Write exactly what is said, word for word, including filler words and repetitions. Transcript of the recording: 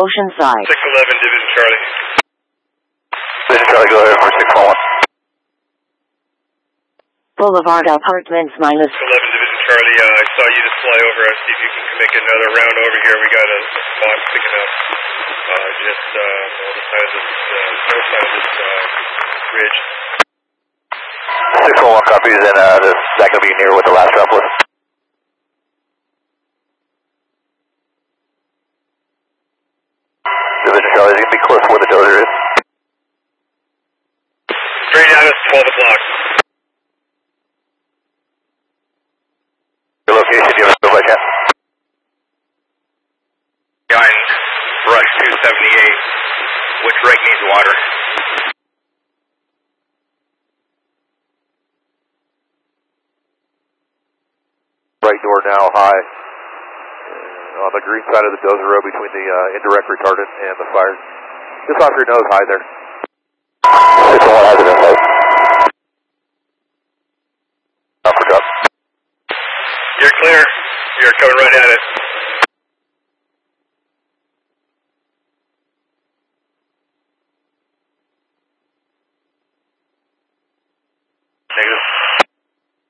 Oceanside. six eleven, Division Charlie. Division Charlie, go ahead for six one one. Boulevard Apartments minus. six eleven, Division Charlie, uh, I saw you just fly over. I'll see if you can make another round over here. We got a spot picking up uh, just uh, on the side of this, uh, north side of this uh, ridge. six one one copies, and uh, this, is that going to be near what the last drop was? Division Charlie, is going to be close to where the dozer is. Straight out at twelve o'clock. Your location, do you have a bill by chance? Behind Brush two seventy-eight, which rig needs water? Right door now high. Uh, on the green side of the dozer road between the uh, indirect retardant and the fire. Just off your nose high there. six one one has it in place. Up for drop. You're clear. You're coming right at it. Negative.